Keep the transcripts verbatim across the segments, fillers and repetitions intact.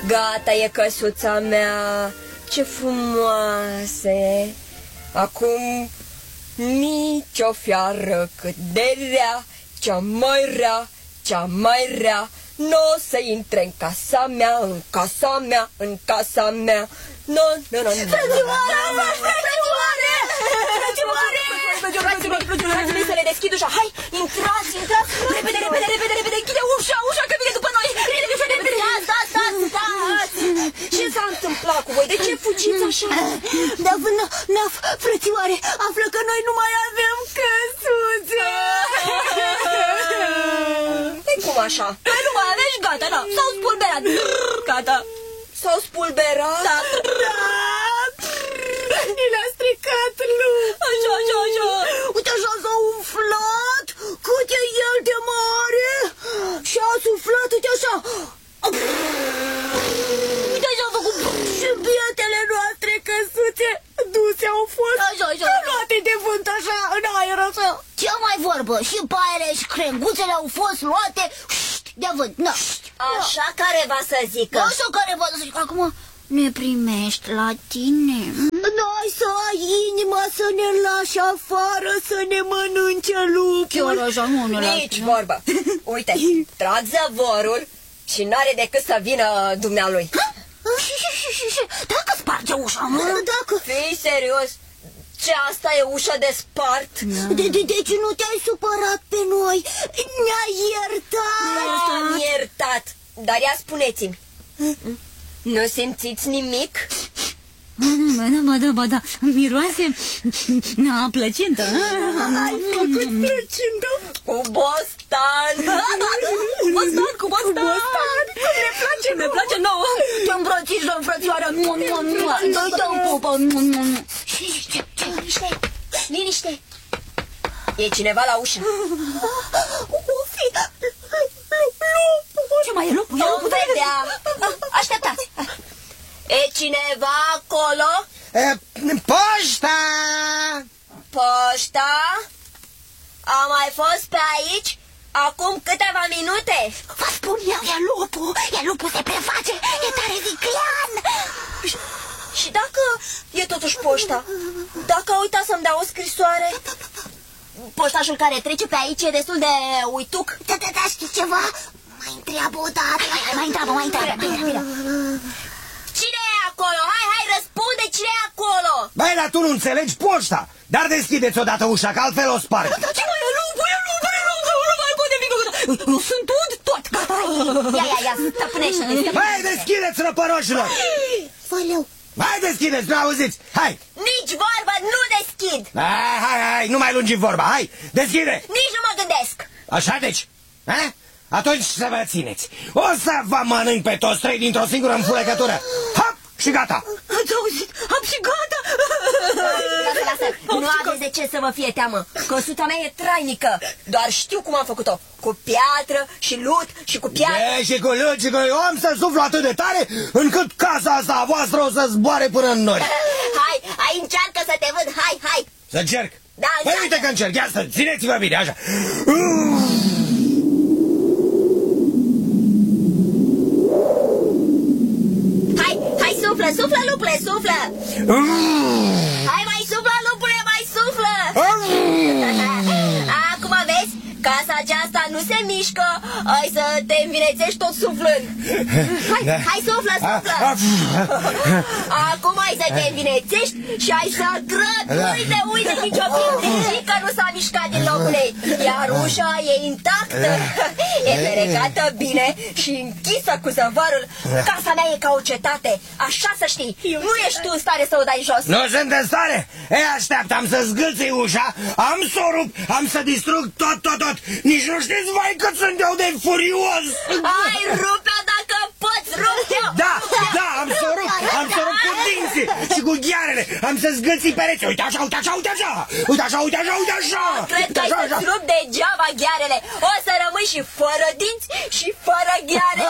Gata e căsuța mea, ce frumoasă e. Acum nici o fiară cât de rea, cea mai rea, cea mai rea, n-o să intre în casa mea, în casa mea, în casa mea. No, no, no, no. Frățioare, frățioare, frățioare! Frații să le deschid ușa. Hai, intrați, intrați! Repede, repede, repede, repede! Închide ușa, ușa, că vine după noi! Repede, ușa, repede! Stați, stați, stați! Ce s-a întâmplat cu voi? De ce fugiți așa? Dar, Naf, frățioare, află că noi nu mai avem căsuță! E cum așa? Noi nu mai avem și gata, da! S-au spulberat! Gata! S-au spulberat? Da! Ni le-a stricat lup! Așa, așa, așa! Uite așa s-a umflat! Cât e el de mare! Și a suflat, uite așa! Uite așa a făcut! Și bietele noastre căsuțe duse au fost! Așa, așa! Luate de vânt așa, în aer așa! Ce mai vorbă? Și paiele și crenguțele au fost luate de vânt, na! Așa care va să zică. Așa care va să zică. Acum ne primești la tine. N-ai să ai inima să ne lași afară, să ne mănânce lupul. Chiar așa, nu ne lași. Nici vorbă. Uite, trag zăvorul și n-are decât să vină dumnealui. Și, și, și, și, și, dacă sparge ușa, mă? Dacă... Fii serios? Ce, asta e ușa de spart? De, de, deci nu te-ai supărat pe noi? Ne-ai iertat? Am iertat. Dar ia spuneți-mi, nu simțiți nimic? Ba da, ba da, ba da, miroase a plăcintă. Ai făcut plăcintă? Cu bostan. Cu bostan, cu bostan. Cum ne place, ne place nouă. Te îmbrățișăm, frățioară. Dă-i dă-mi pupă. Liniște, liniște. E cineva la ușă. O fi lupul. Ce mai e lupul? Vom vedea. Așteptați. E cineva acolo? E, poșta! Poșta? A mai fost pe aici acum câteva minute? Vă spun eu, e lupul. E lupul, se preface. E tare viclean. Și, și dacă e totuși poșta? Dacă a uitat să-mi dea o scrisoare? Poștașul care trece pe aici e destul de uituc. Da, da, da, știi ceva? Mai întreabă o dată. Mai întreabă, mai întreabă. Cine e acolo? Hai, hai, răspunde, cine e acolo? Băi, dar tu nu înțelegi poșta. Dar deschideți odată ușa, că altfel o sparg. Ce mai e lupul, e lupul, e lupul, nu mai pot de mică. Eu sunt ud tot, gata. Ia, ia, ia, stăpânește-te. Băi, deschideți, răpăroșilor. Făleu. Hai, deschideți, nu auziți, hai. Nici vorba, nu deschid. Hai, hai, hai, nu mai lungim vorba, hai, deschide. Nici nu mă gândesc. Așa deci, ha? Atunci să vă țineți. O să vă mănânc pe toți trei dintr-o singură înfulecătură. Hop, și gata. Ați auzit? Am și gata. Lasă, lasă, nu aveți de ce să vă fie teamă. Căsuța mea e trainică. Doar știu cum am făcut-o. Cu piatră și lut și cu piatră. E, și cu lut și cu... Eu am să suflu atât de tare încât casa asta a voastră o să zboare până în nori. Hai, hai, încearcă să te văd, hai, hai. Să încerc? Da, păi uite că încerc, ia să țineți-vă bine, așa. Hai, hai, suflă, suflă, lupule, suflă. Hai, mai suflă, lupule, mai suflă. Acum vezi, casa aceasta nu se mișcă. Ai să te învinețești tot suflând. Hai, da. Hai, suflă, suflă. Acum ai să te învinețești și ai să grăbi. Da. Uite, uite, nici o pietrică nu s-a mișcat din locul ei. Iar ușa e intactă. E ferecată bine și închisă cu zăvorul. Casa mea e ca o cetate. Așa să știi. Nu ești tu în stare să o dai jos. Nu sunt în stare? E, așteaptă, am să zgâlțui ușa, am să o rup, am să distrug tot, tot, tot. Nici nu știți, vai, cât sunt eu de furios. Ai, rupe-o dacă poți, rupe-o. Da, da, am să o rup, am să o rup cu dinții și cu ghearele. Am să zgâlții pereți. Uite așa, uite așa, uite așa. Uite așa, uite așa, uite așa. Cred că ai să-ți rup degeaba ghearele. O să rămâi și fără dinți și fără gheare.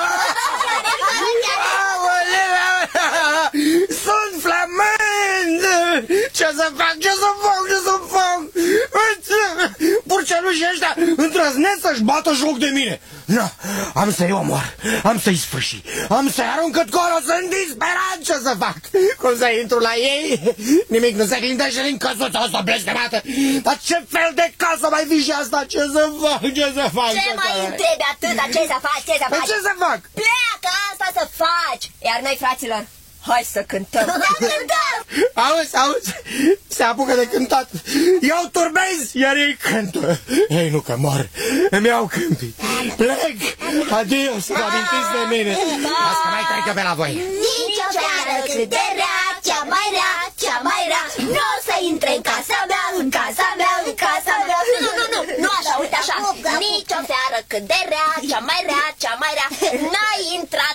Sunt flămând. Ce să fac, ce să fac, ce să fac? Purcelușii ăștia într-o îndrăznesc să-și bată joc de mine. Na, am să-i omor, am să-i sfârși, am să-i arunc cât colo, sunt disperat ce să fac. Cum să intru la ei? Nimic nu se clintește din căsuța asta blestemată. Dar ce fel de casă mai fi și asta? Ce să fac, ce să fac? Ce mai întrebi atâta? Ce să faci, ce să faci? Ce să fac? Pleacă, asta să faci. Iar noi, fraților, hai să cântăm. Da, cântăm! Auzi, auzi, se apucă de cântat. Eu turbez, iar ei cântă. Ei nu că mor, îmi iau câmpii. Plec, adio, să vă amintiți de mine. Asta mai trec eu pe la voi. Nici o seară cât de rea, cea mai rea, cea mai rea, nu o să intre în casa mea, în casa mea, în casa mea. Nu, nu, nu, nu așa, uite așa. Nici o seară cât de rea, cea mai rea, cea mai rea, n-ai intrat